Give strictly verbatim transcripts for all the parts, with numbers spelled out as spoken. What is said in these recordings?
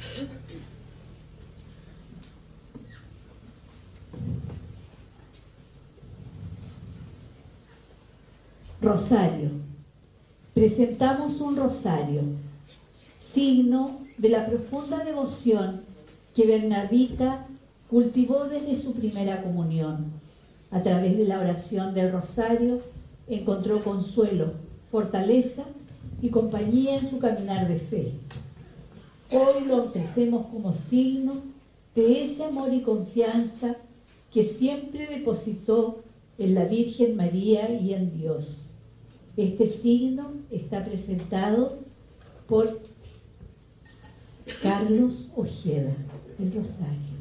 Rosario. Presentamos un rosario, signo de la profunda devoción que Bernardita cultivó desde su primera comunión. A través de la oración del rosario encontró consuelo, fortaleza y compañía en su caminar de fe. Hoy lo ofrecemos como signo de ese amor y confianza que siempre depositó en la Virgen María y en Dios. Este signo está presentado por Carlos Ojeda, el rosario.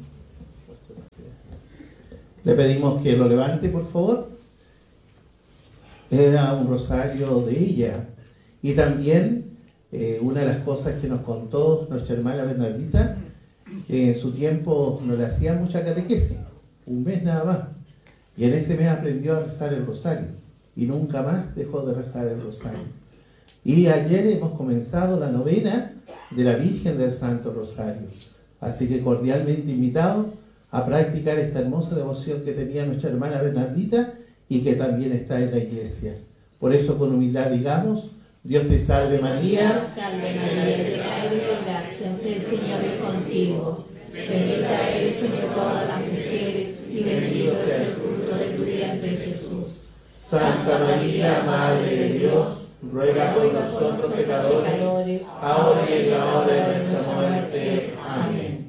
Le pedimos que lo levante, por favor. Era un rosario de ella. Y también eh, una de las cosas que nos contó nuestra hermana Bernardita, que en su tiempo no le hacía mucha catequesis, un mes nada más. Y en ese mes aprendió a rezar el rosario. Y nunca más dejó de rezar el rosario. Y ayer hemos comenzado la novena de la Virgen del Santo Rosario. Así que cordialmente invitados a practicar esta hermosa devoción que tenía nuestra hermana Bernardita y que también está en la iglesia. Por eso con humildad digamos: Dios te salve María. Salve María, llena eres de gracia, el Señor es contigo. Bendita eres entre todas las mujeres y bendito es el fruto de tu vientre Jesús. Santa María, Madre de Dios, ruega por nosotros pecadores, ahora y en la hora de nuestra muerte. Amén.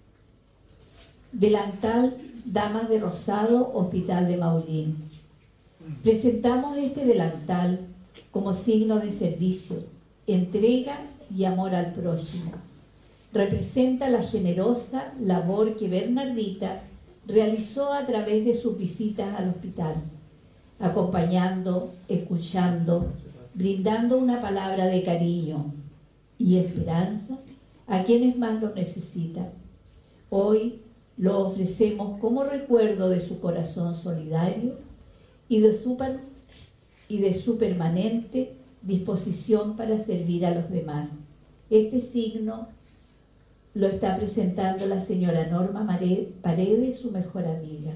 Delantal, Damas de Rosado, Hospital de Maullín. Presentamos este delantal como signo de servicio, entrega y amor al prójimo. Representa la generosa labor que Bernardita realizó a través de sus visitas al hospital, acompañando, escuchando, brindando una palabra de cariño y esperanza a quienes más lo necesitan. Hoy lo ofrecemos como recuerdo de su corazón solidario y de su, y de su permanente disposición para servir a los demás. Este signo lo está presentando la señora Norma Paredes, su mejor amiga.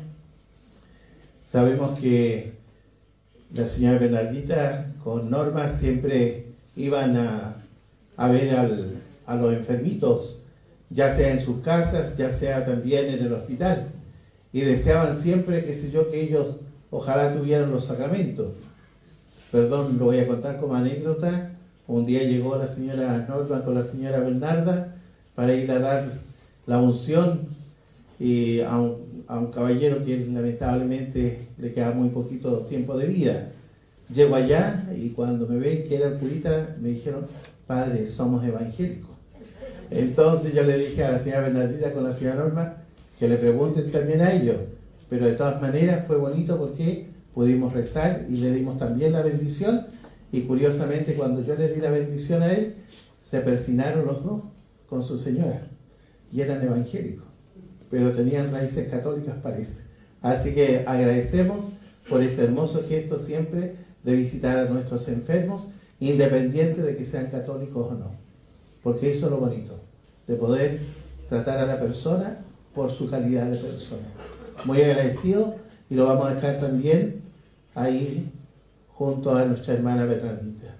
Sabemos que la señora Bernardita con Norma siempre iban a, a ver al, a los enfermitos, ya sea en sus casas, ya sea también en el hospital, y deseaban siempre, qué sé yo, que ellos ojalá tuvieran los sacramentos. Perdón, lo voy a contar como anécdota. Un día llegó la señora Norma con la señora Bernarda para ir a dar la unción y a, un, a un caballero que lamentablemente le queda muy poquito tiempo de vida. Llego allá y cuando me ven que era el curita, me dijeron: padre, somos evangélicos. Entonces yo le dije a la señora Bernardita con la señora Norma que le pregunten también a ellos, pero de todas maneras fue bonito porque pudimos rezar y le dimos también la bendición, y curiosamente cuando yo le di la bendición a él, se persinaron los dos con su señora y eran evangélicos, pero tenían raíces católicas, parece. Así que agradecemos por ese hermoso gesto siempre de visitar a nuestros enfermos, independiente de que sean católicos o no, porque eso es lo bonito, de poder tratar a la persona por su calidad de persona. Muy agradecido, y lo vamos a dejar también ahí junto a nuestra hermana Bernardita.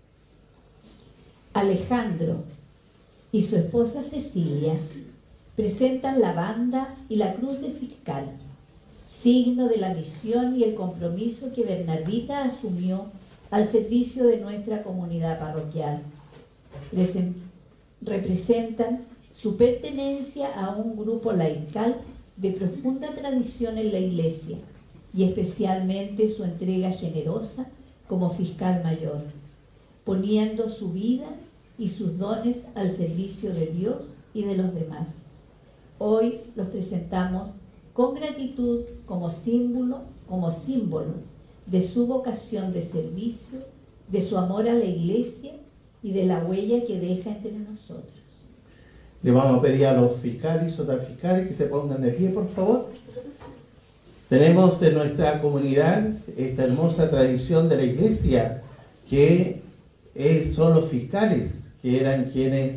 Alejandro y su esposa Cecilia presentan la banda y la cruz de fiscal, signo de la misión y el compromiso que Bernardita asumió al servicio de nuestra comunidad parroquial. Representan su pertenencia a un grupo laical de profunda tradición en la Iglesia y especialmente su entrega generosa como fiscal mayor, poniendo su vida y sus dones al servicio de Dios y de los demás. Hoy los presentamos con gratitud como símbolo, como símbolo de su vocación de servicio, de su amor a la Iglesia y de la huella que deja entre nosotros. Le vamos a pedir a los fiscales y sobrefiscales que se pongan de pie, por favor. Tenemos en nuestra comunidad esta hermosa tradición de la Iglesia, que es, son los fiscales, que eran quienes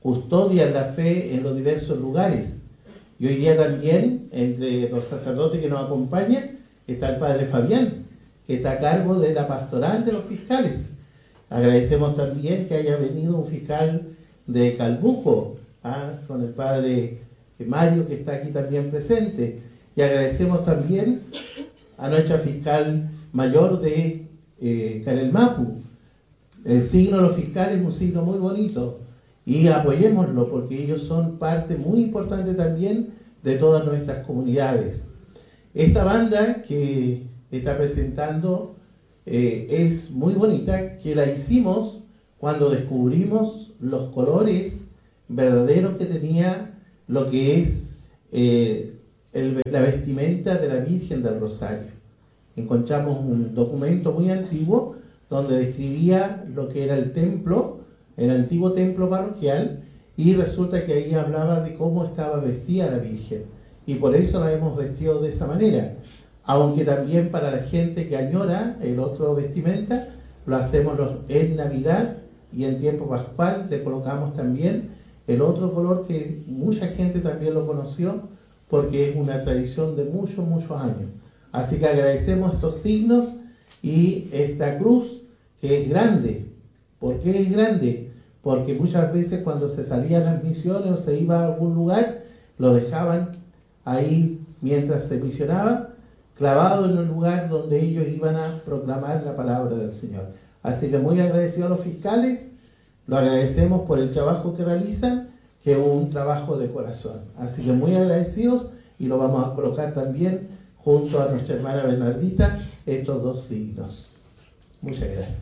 custodian la fe en los diversos lugares. Y hoy día también, entre los sacerdotes que nos acompañan, está el padre Fabián, que está a cargo de la pastoral de los fiscales. Agradecemos también que haya venido un fiscal de Calbuco, ¿ah? con el padre Mario, que está aquí también presente. Y agradecemos también a nuestra fiscal mayor de eh, Carelmapu. El signo de los fiscales es un signo muy bonito y apoyémoslo porque ellos son parte muy importante también de todas nuestras comunidades. Esta banda que está presentando eh, es muy bonita, que la hicimos cuando descubrimos los colores verdaderos que tenía lo que es eh, el, la vestimenta de la Virgen del Rosario. Encontramos un documento muy antiguo donde describía lo que era el templo, el antiguo templo parroquial, y resulta que ahí hablaba de cómo estaba vestida la Virgen, y por eso la hemos vestido de esa manera. Aunque también para la gente que añora el otro vestimenta, lo hacemos en Navidad y en tiempo pascual, le colocamos también el otro color que mucha gente también lo conoció, porque es una tradición de muchos, muchos años. Así que agradecemos estos signos y esta cruz que es grande. ¿Por qué es grande? Porque muchas veces cuando se salían las misiones o se iba a algún lugar, lo dejaban ahí mientras se misionaba, clavado en un lugar donde ellos iban a proclamar la palabra del Señor. Así que muy agradecido a los fiscales, lo agradecemos por el trabajo que realizan, que es un trabajo de corazón. Así que muy agradecidos, y lo vamos a colocar también junto a nuestra hermana Bernardita, estos dos signos. Muchas gracias.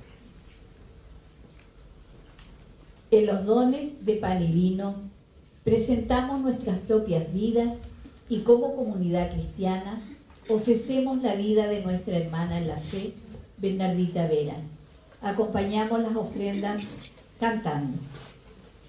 En los dones de pan y vino presentamos nuestras propias vidas y como comunidad cristiana ofrecemos la vida de nuestra hermana en la fe, Bernardita Vera. Acompañamos las ofrendas cantando.